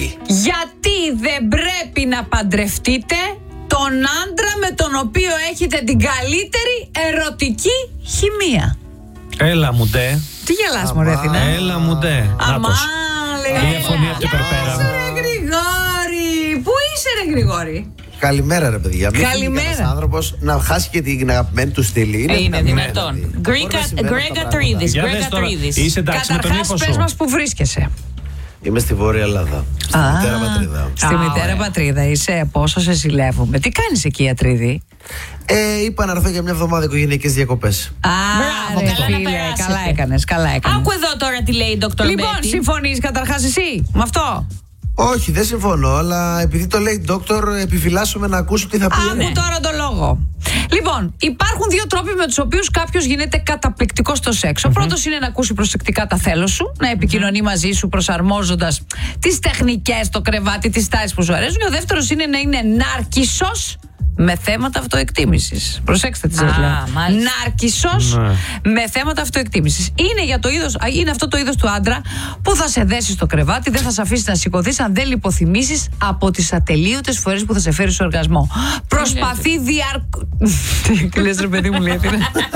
Γιατί δεν πρέπει να παντρευτείτε τον άντρα με τον οποίο έχετε την καλύτερη ερωτική χημεία? Έλα μου ντε. Τι γελάς μωρέ Αθηνά? Έλα μου ντε. Νάτος. Μια φωνή από την υπερπέρα. Γεια σου ρε Γρηγόρη. Πού είσαι ρε Γρηγόρη? Καλημέρα ρε παιδιά. Καλημέρα. Ένας άνθρωπος να χάσει και την αγαπημένη του στήλη. Είναι δυνατόν. Γκρέκατρίδης. Είσαι εντάξει με τον ύπο Καταρχάς πες σου? μας που βρίσκεσαι. Είμαι στη Βόρεια Ελλάδα. Στη μητέρα πατρίδα. Στη μητέρα πατρίδα είσαι. Πόσο σε ζηλεύουμε. Τι κάνεις εκεί Ατρίδη? Είπα να έρθω για μια εβδομάδα οικογενειακές διακοπές. Μπράβο, Ρε καλά να φίλε, περάσετε. καλά έκανες, καλά έκανες. Άκου εδώ τώρα τι λέει η Dr. Λοιπόν, Betty. συμφωνείς καταρχάς εσύ με αυτό? Όχι, δεν συμφωνώ, αλλά επειδή το λέει ντόκτορ, επιφυλάσσομαι να ακούσω τι θα πει. Άκου τώρα το λόγο. Λοιπόν, υπάρχουν δύο τρόποι με τους οποίους κάποιος γίνεται καταπληκτικός στο σεξ. Ο πρώτος είναι να ακούσει προσεκτικά τα θέλω σου, να επικοινωνεί μαζί σου προσαρμόζοντας τις τεχνικές, το κρεβάτι, τις τάσεις που σου αρέσουν. Και ο δεύτερος είναι να είναι νάρκισσος με θέματα αυτοεκτίμησης. Προσέξτε τι σας λέω. Νάρκισσος με θέματα αυτοεκτίμησης. Είναι αυτό το είδος του άντρα που θα σε δέσει στο κρεβάτι, δεν θα σε αφήσει να σηκωθείς αν δεν λιποθυμήσεις από τις ατελείωτες φορές που θα σε φέρει στο οργασμό. Προσπαθεί Τι λες ρε παιδί μου, λέει.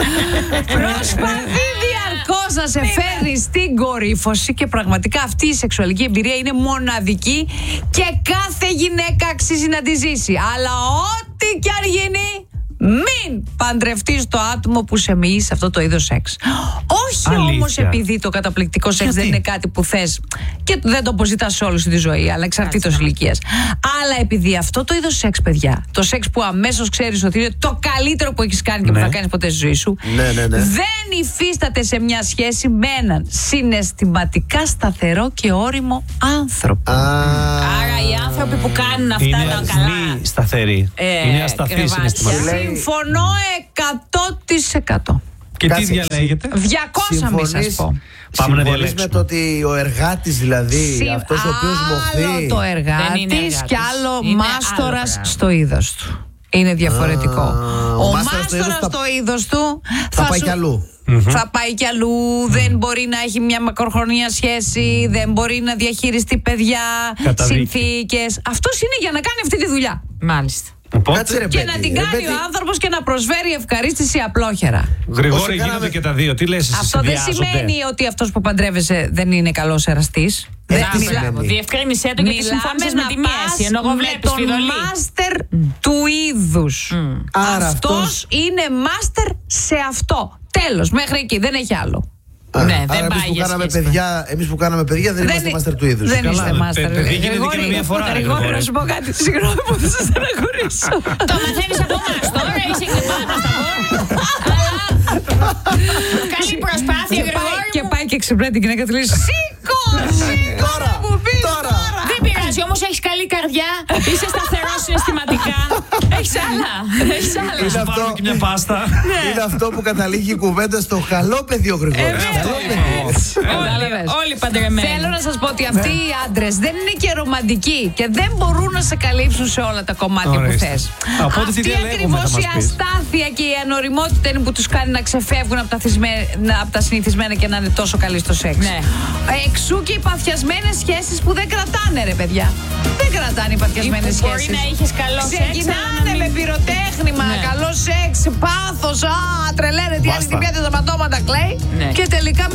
Προσπαθεί διαρκώς να σε φέρει στην κορύφωση και πραγματικά αυτή η σεξουαλική εμπειρία είναι μοναδική και κάθε γυναίκα αξίζει να τη ζήσει. Αλλά ό,τι κι αν γίνει, μην παντρευτείς το άτομο που σε μοιεί σε αυτό το είδος σεξ. Όχι όμως επειδή το καταπληκτικό σεξ δεν είναι κάτι που θες και δεν το αποζητάς σε όλη σου τη ζωή, αλλά εξαρτήτως ηλικίας. Αλλά επειδή αυτό το είδος σεξ, παιδιά, το σεξ που αμέσως ξέρεις ότι είναι το καλύτερο που έχεις κάνει και που θα κάνεις ποτέ στη ζωή σου, δεν υφίσταται σε μια σχέση με έναν συναισθηματικά σταθερό και όριμο άνθρωπο. Άρα οι άνθρωποι που κάνουν αυτά είναι τα καλά. μη σταθεροί. Είναι ασταθείς συναισθηματικά. Συμφωνώ 100%. Και τι διαλέγετε? 200 μη σας πω. Πάμε να Συμφωνείς διαλέξουμε. με το ότι ο εργάτης, δηλαδή, αυτός ο οποίος μοχθεί. Άλλο το εργάτης και άλλο μάστορας στο είδος του. Είναι διαφορετικό. Ο μάστορας στο είδος του θα πάει κι αλλού. Θα πάει κι αλλού, δεν μπορεί να έχει μια μακροχρονία σχέση, δεν μπορεί να διαχειριστεί παιδιά, συνθήκες. Αυτός είναι για να κάνει αυτή τη δουλειά. Μάλιστα. Και να την κάνει ο άνθρωπος και να προσφέρει ευχαρίστηση απλόχερα. Γρηγόρη, γίνονται και τα δύο. Τι λες εσύ? Αυτό δεν σημαίνει ότι αυτός που παντρεύεσαι δεν είναι καλός εραστής. Διευκρίνησέ το γιατί συμφώνησες με τη μέση. Ενώ εγώ βλέπεις τον μάστερ του είδους. Αυτός είναι μάστερ σε αυτό. Τέλος, μέχρι εκεί, δεν έχει άλλο. Ναι, άρα εμείς που κάναμε παιδιά δεν είμαστε μάστερ του είδους. Δεν είστε μάστερ. Παιδί γίνεται και μια φορά. Γρηγόρη, να σου πω κάτι. Συγγνώμη που θα σας στεναχωρήσω. Το μαθαίνεις από εμάς τώρα, είσαι και πάντα στα βόρεια. Καλή προσπάθεια, Γρηγόρη. Και πάει και ξυπνάει την γυναίκα του λέει σήκω, τώρα που πεις τώρα. Δεν πειράζει, όμως έχεις καλή καρδιά, είσαι σταθερός συναισθηματικά. Έχεις άλλα. Θα πάρουμε και μια πάστα. Είναι αυτό που καταλήγει η κουβέντα στο καλό παιδί ο Γρηγόρης. Όλοι παντρεμένοι. Θέλω να σας πω ότι αυτοί οι άντρες δεν είναι και ρομαντικοί και δεν μπορούν να σε καλύψουν σε όλα τα κομμάτια που θες. Αυτή ακριβώς η αστάθεια και η ανοριμότητα είναι που τους κάνει να ξεφεύγουν από τα συνηθισμένα και να είναι τόσο καλοί στο σεξ. Εξού και οι παθιασμένες σχέσεις που δεν κρατάνε, ρε παιδιά. Δεν κρατάνε οι παθιασμένες σχέσεις. Μπορεί να είχες καλό σεξ. Ξεκινάνε με πυροτέχνημα, καλό σεξ, πάθος, τρελαίνε, τι άλλη την πιάτε τα ματώματα, κλαίει. Και τελικά